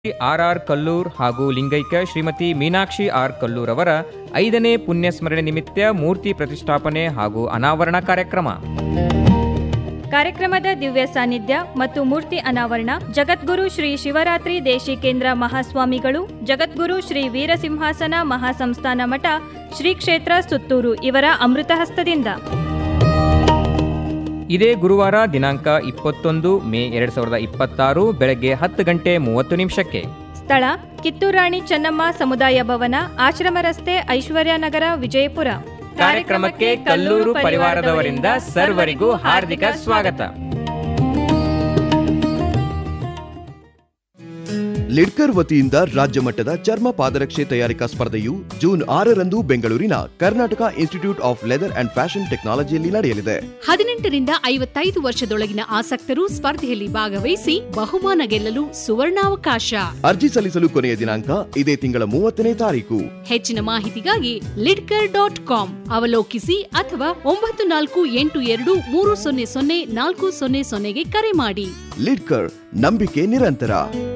R Kallur ಹಾಗೂ ಲಿಂಗೈಕ್ಯ Shrimati Meenakshi R Kallur ಅವರ 5ನೇ ಪುಣ್ಯಸ್ಮರಣೆ ನಿಮಿತ್ತ ಮೂರ್ತಿ ಪ್ರತಿಷ್ಠಾಪನೆ ಹಾಗೂ ಅನಾವರಣ ಕಾರ್ಯಕ್ರಮ. ಕಾರ್ಯಕ್ರಮದ ದಿವ್ಯ ಸಾನ್ನಿಧ್ಯ ಮತ್ತು ಮೂರ್ತಿ ಅನಾವರಣ ಜಗದ್ಗುರು ಶ್ರೀ ಶಿವರಾತ್ರಿ ದೇಶಿಕೇಂದ್ರ ಮಹಾಸ್ವಾಮಿಗಳು, ಜಗದ್ಗುರು ಶ್ರೀ ವೀರಸಿಂಹಾಸನ ಮಹಾಸಂಸ್ಥಾನ ಮಠ, ಶ್ರೀ ಕ್ಷೇತ್ರ ಸುತ್ತೂರು ಇವರ ಅಮೃತಹಸ್ತದಿಂದ. ಇದೇ ಗುರುವಾರ ದಿನಾಂಕ 21 ಮೇ 2026 ಬೆಳಗ್ಗೆ 10:30 ಸ್ಥಳ ಕಿತ್ತೂರಾಣಿ ಚೆನ್ನಮ್ಮ ಸಮುದಾಯ ಭವನ, ಆಶ್ರಮ ರಸ್ತೆ, ಐಶ್ವರ್ಯನಗರ, ವಿಜಯಪುರ. ಕಾರ್ಯಕ್ರಮಕ್ಕೆ ಕಲ್ಲೂರು ಪರಿವಾರದವರಿಂದ ಸರ್ವರಿಗೂ ಹಾರ್ದಿಕ ಸ್ವಾಗತ. ಲಿಡ್ಕರ್ ವತಿಯಿಂದ ರಾಜ್ಯ ಮಟ್ಟದ ಚರ್ಮ ಪಾದರಕ್ಷೆ ತಯಾರಿಕಾ ಸ್ಪರ್ಧೆಯು ಜೂನ್ 6ರಂದು ಬೆಂಗಳೂರಿನ Karnataka institute of leather and fashion ಟೆಕ್ನಾಲಜಿಯಲ್ಲಿ ನಡೆಯಲಿದೆ. 18 ರಿಂದ 55 ವರ್ಷದೊಳಗಿನ ಆಸಕ್ತರು ಸ್ಪರ್ಧೆಯಲ್ಲಿ ಭಾಗವಹಿಸಿ ಬಹುಮಾನ ಗೆಲ್ಲಲು ಸುವರ್ಣಾವಕಾಶ. ಅರ್ಜಿ ಸಲ್ಲಿಸಲು ಕೊನೆಯ ದಿನಾಂಕ ಇದೇ ತಿಂಗಳ 30ನೇ ತಾರೀಕು. ಹೆಚ್ಚಿನ ಮಾಹಿತಿಗಾಗಿ lidker.com ಅವಲೋಕಿಸಿ ಅಥವಾ 9482300400ಗೆ ಕರೆ ಮಾಡಿ. ಲಿಡ್ಕರ್, ನಂಬಿಕೆ ನಿರಂತರ.